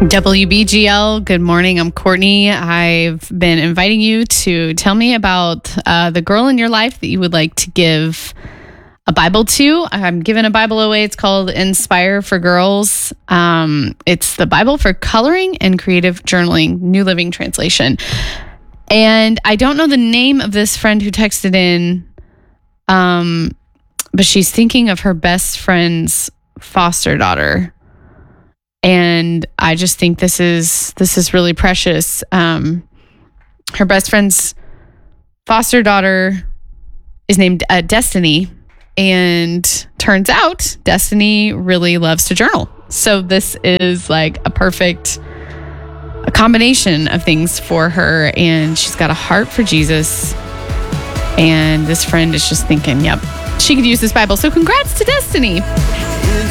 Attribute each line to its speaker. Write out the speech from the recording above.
Speaker 1: WBGL, good morning. I'm Courtney. I've been inviting you to tell me about the girl in your life that you would like to give a Bible to. I'm giving a Bible away. It's called Inspire for Girls. It's the Bible for coloring and creative journaling, New Living Translation. And I don't know the name of this friend who texted in, but she's thinking of her best friend's foster daughter. And I just think this is really precious. Her best friend's foster daughter is named Destiny, and turns out Destiny really loves to journal. So this is like a perfect combination of things for her, and she's got a heart for Jesus. And this friend is just thinking, yep, she could use this Bible. So congrats to Destiny.